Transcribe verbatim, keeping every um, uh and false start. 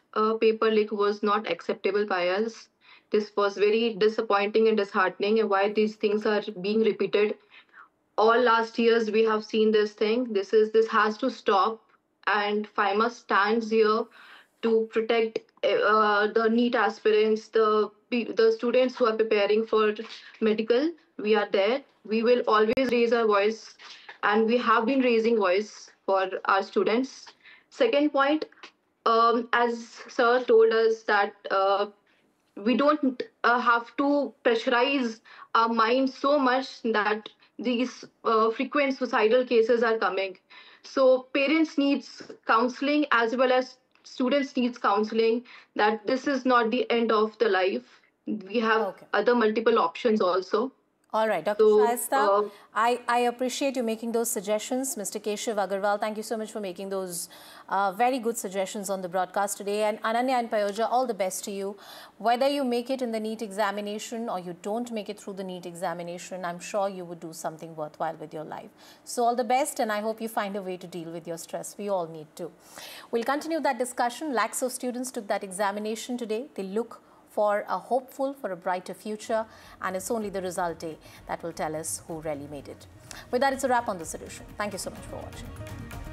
uh, paper leak was not acceptable by us. This was very disappointing and disheartening, and why these things are being repeated. All last years we have seen this thing. This is this has to stop, and FIMA stands here to protect uh, the NEET aspirants, the the students who are preparing for medical. We are there. We will always raise our voice, and we have been raising voice for our students. Second point, um, as Sir told us that uh, we don't uh, have to pressurize our mind so much that these uh, frequent suicidal cases are coming. So parents needs counseling as well as students needs counseling, that this is not the end of the life. We have Okay. other multiple options also. All right, Doctor So Shaista, uh, I, I appreciate you making those suggestions. Mister Keshav Agarwal, thank you so much for making those uh, very good suggestions on the broadcast today. And Ananya and Payoja, all the best to you. Whether you make it in the NEET examination or you don't make it through the NEET examination, I'm sure you would do something worthwhile with your life. So all the best, and I hope you find a way to deal with your stress. We all need to. We'll continue that discussion. Lakhs of students took that examination today. They look for a hopeful, for a brighter future, and it's only the result day that will tell us who really made it. With that, it's a wrap on The Solution. Thank you so much for watching.